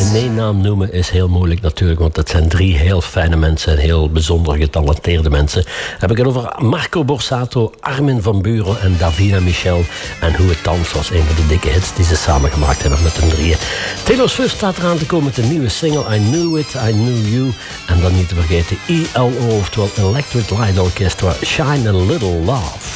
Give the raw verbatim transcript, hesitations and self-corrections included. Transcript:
in één naam noemen is heel moeilijk natuurlijk, want het zijn drie heel fijne mensen en heel bijzonder getalenteerde mensen. Heb ik het over Marco Borsato, Armin van Buuren en Davina Michel. En Hoe het Dans was een van de dikke hits die ze samen gemaakt hebben met hun drieën. Taylor Swift staat eraan te komen met een nieuwe single, I Knew It, I Knew You. En dan niet te vergeten E L O, oftewel Electric Light Orchestra, Shine a Little Love.